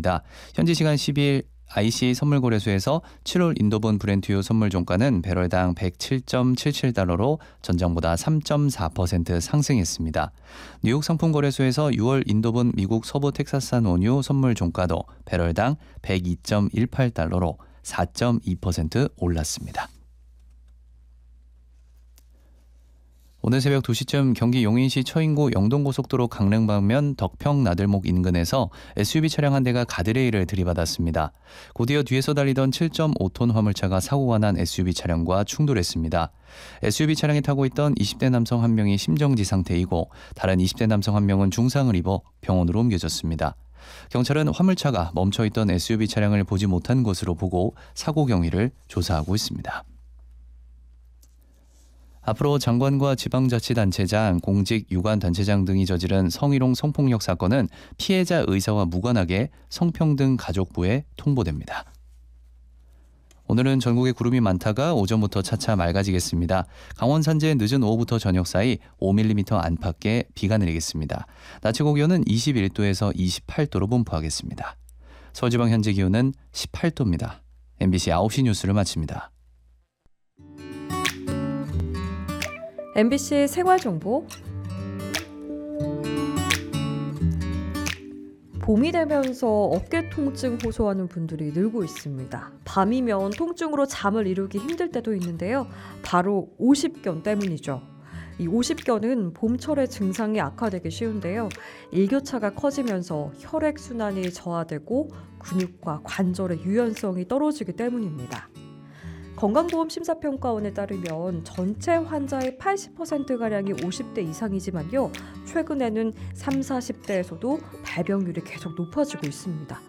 있습니다. 현지 시간 12일 IC 선물거래소에서 7월 인도분 브렌트유 선물 종가는 배럴당 107.77달러로 전장보다 3.4% 상승했습니다. 뉴욕 상품거래소에서 6월 인도분 미국 서부 텍사스산 원유 선물 종가도 배럴당 102.18달러로 4.2% 올랐습니다. 오늘 새벽 2시쯤 경기 용인시 처인구 영동고속도로 강릉 방면 덕평 나들목 인근에서 SUV 차량 한 대가 가드레일을 들이받았습니다. 곧이어 뒤에서 달리던 7.5톤 화물차가 사고가 난 SUV 차량과 충돌했습니다. SUV 차량에 타고 있던 20대 남성 한 명이 심정지 상태이고 다른 20대 남성 한 명은 중상을 입어 병원으로 옮겨졌습니다. 경찰은 화물차가 멈춰있던 SUV 차량을 보지 못한 것으로 보고 사고 경위를 조사하고 있습니다. 앞으로 장관과 지방자치단체장, 공직, 유관단체장 등이 저지른 성희롱 성폭력 사건은 피해자 의사와 무관하게 성평등 가족부에 통보됩니다. 오늘은 전국에 구름이 많다가 오전부터 차차 맑아지겠습니다. 강원 산지에 늦은 오후부터 저녁 사이 5mm 안팎의 비가 내리겠습니다. 낮 최고 기온은 21도에서 28도로 분포하겠습니다. 서울지방 현재 기온은 18도입니다. MBC 9시 뉴스를 마칩니다. MBC 생활정보. 봄이 되면서 어깨 통증 호소하는 분들이 늘고 있습니다. 밤이면 통증으로 잠을 이루기 힘들 때도 있는데요. 바로 오십견 때문이죠. 이 오십견은 봄철에 증상이 악화되기 쉬운데요. 일교차가 커지면서 혈액순환이 저하되고 근육과 관절의 유연성이 떨어지기 때문입니다. 건강보험심사평가원에 따르면 전체 환자의 80%가량이 50대 이상이지만요. 최근에는 30, 40대에서도 발병률이 계속 높아지고 있습니다.